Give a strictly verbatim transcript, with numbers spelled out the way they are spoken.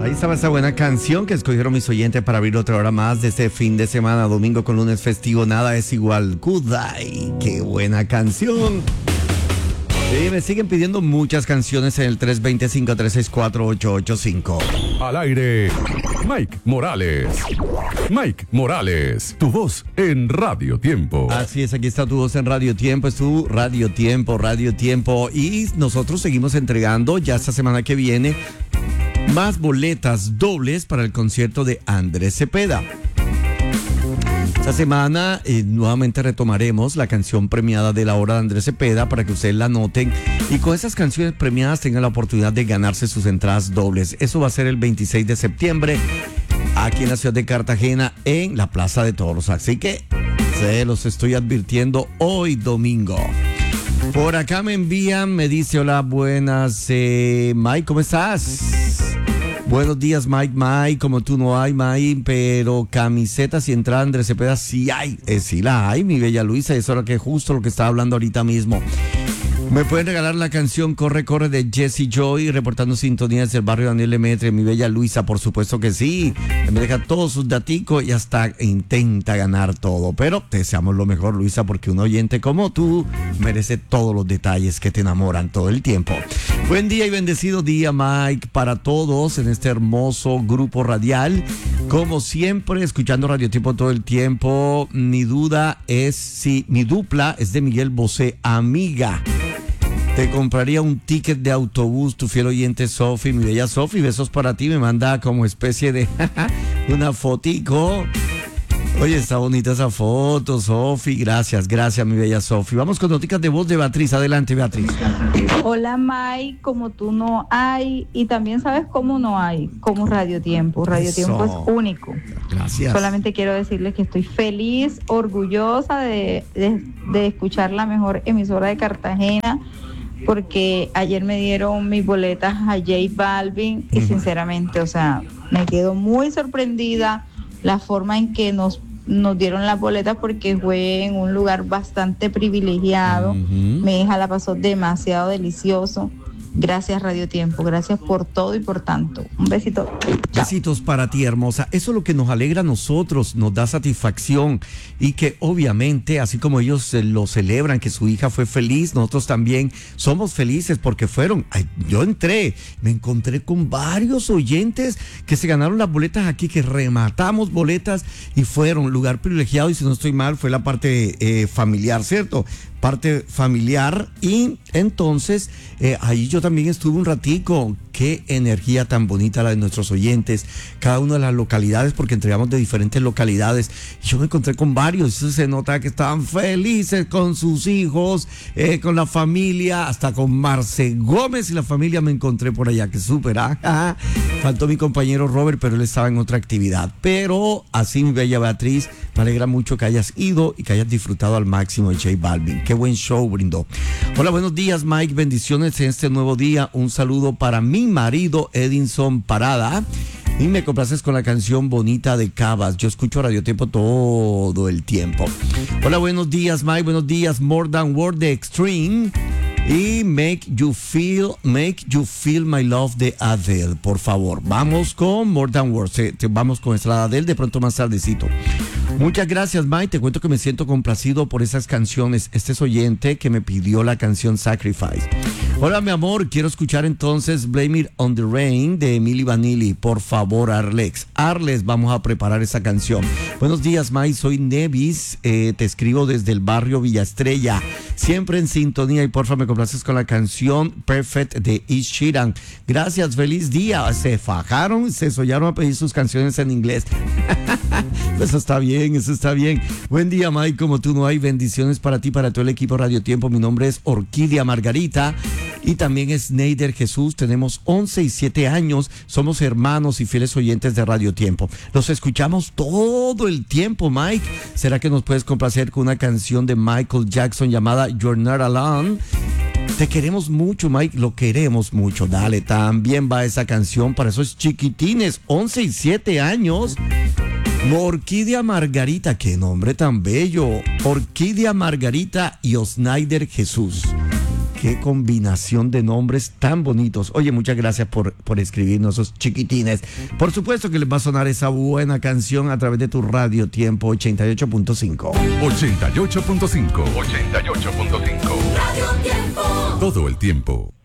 Ahí estaba esa buena canción que escogieron mis oyentes para abrir otra hora más de este fin de semana, domingo con lunes festivo. Nada es igual. Kudai, qué buena canción. Sí, me siguen pidiendo muchas canciones en el tres dos cero, cinco tres seis cuatro, ocho ocho cinco. Al aire, Mike Morales. Mike Morales, tu voz en Radio Tiempo. Así es, aquí está tu voz en Radio Tiempo, es tu Radio Tiempo, Radio Tiempo. Y nosotros seguimos entregando ya esta semana que viene más boletas dobles para el concierto de Andrés Cepeda. Esta semana eh, nuevamente retomaremos la canción premiada de la hora de Andrés Cepeda para que ustedes la noten y con esas canciones premiadas tengan la oportunidad de ganarse sus entradas dobles. Eso va a ser el veintiséis de septiembre aquí en la ciudad de Cartagena en la Plaza de Toros. Así que se los estoy advirtiendo hoy domingo. Por acá me envían, me dice hola, buenas, eh, Mike, ¿cómo estás? Buenos días, Mike, Mike, como tú no hay, Mike, pero camisetas y entrada Andrés Cepeda sí hay, eh, sí la hay, mi bella Luisa, eso era que justo lo que estaba hablando ahorita mismo. Me pueden regalar la canción Corre, Corre de Jesse Joy, reportando sintonías del barrio Daniel Lemaitre, mi bella Luisa, por supuesto que sí. Me deja todos sus daticos y hasta intenta ganar todo. Pero te deseamos lo mejor, Luisa, porque un oyente como tú merece todos los detalles que te enamoran todo el tiempo. Buen día y bendecido día, Mike, para todos en este hermoso grupo radial. Como siempre, escuchando Radio Tiempo todo el tiempo. Mi duda es si mi dupla es de Miguel Bosé, amiga. Te compraría un ticket de autobús, tu fiel oyente Sofi, mi bella Sofi, besos para ti, me manda como especie de una fotico. Oye, está bonita esa foto, Sofi, gracias, gracias mi bella Sofi. Vamos con noticias de voz de Beatriz, adelante Beatriz. Hola Mike, como tú no hay, y también sabes cómo no hay, como Radio Tiempo, Radio Eso. Tiempo es único. Gracias. Solamente quiero decirles que estoy feliz, orgullosa de, de, de escuchar la mejor emisora de Cartagena, porque ayer me dieron mis boletas a J Balvin y sinceramente, o sea, me quedo muy sorprendida la forma en que nos, nos dieron las boletas porque fue en un lugar bastante privilegiado. Uh-huh. Mi hija la pasó demasiado delicioso. Gracias Radio Tiempo, gracias por todo y por tanto. Un besito. Chao. Besitos para ti, hermosa. Eso es lo que nos alegra a nosotros, nos da satisfacción y que obviamente, así como ellos eh, lo celebran, que su hija fue feliz, nosotros también somos felices porque fueron. Ay, yo entré, me encontré con varios oyentes que se ganaron las boletas aquí, que rematamos boletas y fueron lugar privilegiado y si no estoy mal fue la parte eh, familiar, ¿cierto? Parte familiar y entonces eh, ahí yo también estuve un ratico. Qué energía tan bonita la de nuestros oyentes, cada una de las localidades, porque entregamos de diferentes localidades. Yo me encontré con varios, eso se nota que estaban felices con sus hijos, eh, con la familia, hasta con Marce Gómez y la familia me encontré por allá, que súper, ¿ah? Faltó mi compañero Robert, pero él estaba en otra actividad. Pero así, mi bella Beatriz, me alegra mucho que hayas ido y que hayas disfrutado al máximo de J Balvin. Qué buen show brindó. Hola, buenos días, Mike, bendiciones en este nuevo día. Un saludo para mi marido Edinson Parada. Y me complaces con la canción bonita de Cabas. Yo escucho Radio Tiempo todo el tiempo. Hola, buenos días, Mike. Buenos días, More Than Word de Extreme. Y Make You Feel, Make You Feel My Love de Adele, por favor. Vamos con More Than Words. Eh, vamos con esta de Adele de pronto más tardecito. Muchas gracias, Mike. Te cuento que me siento complacido por esas canciones. Este es oyente que me pidió la canción Sacrifice. Hola, mi amor. Quiero escuchar entonces Blame It on the Rain de Milli Vanilli. Por favor, Arlex. Arles, vamos a preparar esa canción. Buenos días, Mike. Soy Nevis. Eh, te escribo desde el barrio Villa Estrella. Siempre en sintonía y porfa me complaces con la canción Perfect de Ed Sheeran. Gracias, feliz día. Se fajaron, se soñaron a pedir sus canciones en inglés. Eso está bien, eso está bien. Buen día, Mike, como tú no hay. Bendiciones para ti, para todo el equipo Radio Tiempo. Mi nombre es Orquídea Margarita y también es Neider Jesús. Tenemos once y siete años. Somos hermanos y fieles oyentes de Radio Tiempo. Los escuchamos todo el tiempo, Mike. ¿Será que nos puedes complacer con una canción de Michael Jackson llamada You're Not Alone? Te queremos mucho, Mike, lo queremos mucho. Dale, también va esa canción para esos chiquitines, once y siete años. Orquídea Margarita, qué nombre tan bello. Orquídea Margarita y Osnaider Jesús. Qué combinación de nombres tan bonitos. Oye, muchas gracias por, por escribirnos, esos chiquitines. Por supuesto que les va a sonar esa buena canción a través de tu radio Tiempo ochenta y ocho punto cinco. ochenta y ocho punto cinco. ochenta y ocho punto cinco. Radio Tiempo. Todo el tiempo.